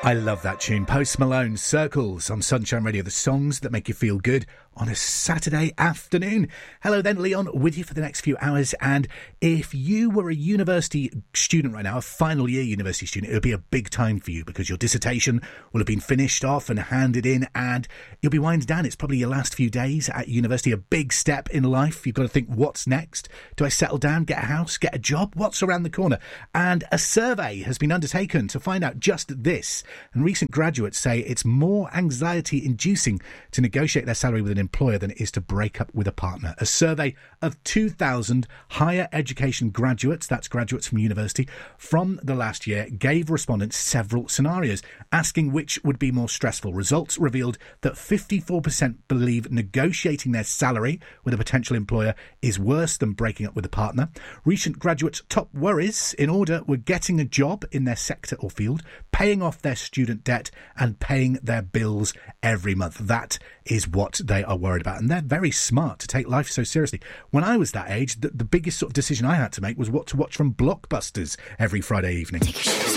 I love that tune. Post Malone, Circles on Sunshine Radio, the songs that make you feel good on a Saturday afternoon. Hello then, Leon, with you for the next few hours. And if you were a university student right now, a final year university student, it would be a big time for you because your dissertation will have been finished off and handed in and you'll be winding down. It's probably your last few days at university, a big step in life. You've got to think, what's next? Do I settle down, get a house, get a job? What's around the corner? And a survey has been undertaken to find out just this. And recent graduates say it's more anxiety-inducing to negotiate their salary with an employer than it is to break up with a partner. A survey of 2,000 higher education graduates, that's graduates from university, from the last year, gave respondents several scenarios, asking which would be more stressful. Results revealed that 54% believe negotiating their salary with a potential employer is worse than breaking up with a partner. Recent graduates' top worries, in order, were getting a job in their sector or field, paying off their student debt and paying their bills every month. That is what they are worried about. And they're very smart to take life so seriously. When I was that age, the biggest sort of decision I had to make was what to watch from Blockbusters every Friday evening.